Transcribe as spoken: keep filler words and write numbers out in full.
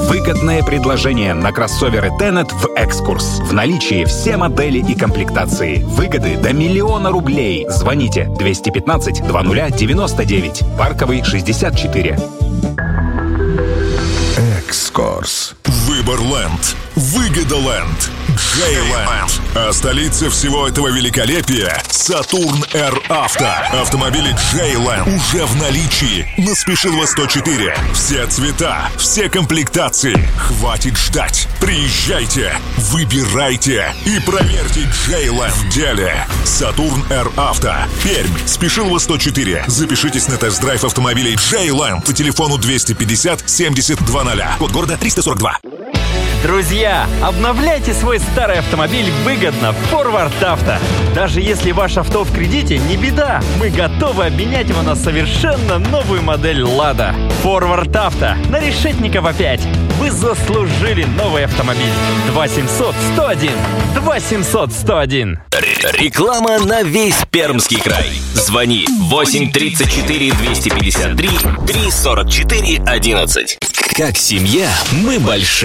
Выгодное предложение на кроссоверы Tenet в «Экскурс». В наличии все модели и комплектации. Выгоды до миллиона рублей. Звоните двести пятнадцать двадцать девяносто девять. Парковый шестьдесят четыре. «Экскурс». Выборленд. Выгодоленд. Джейленд. А столица всего этого великолепия — Сатурн Р Авто. Автомобили Джейленд уже в наличии на Спешилова сто четыре. Все цвета, все комплектации. Хватит ждать. Приезжайте, выбирайте и проверьте Джейленд в деле. Сатурн Р Авто. Пермь. Спешилова сто четыре. Запишитесь на тест-драйв автомобилей Джейленд по телефону двести пятьдесят семьдесят двадцать. Код города триста сорок два. Друзья, обновляйте свой старый автомобиль выгодно в Forward Авто. Даже если ваше авто в кредите, не беда. Мы готовы обменять его на совершенно новую модель «Лада». Forward Авто. На Решетникова пять. Вы заслужили новый автомобиль. два семьсот сто один. два семьсот сто один. Реклама на весь Пермский край. Звони восемь тридцать четыре двести пятьдесят три три сорок четыре одиннадцать. Как семья мы большие.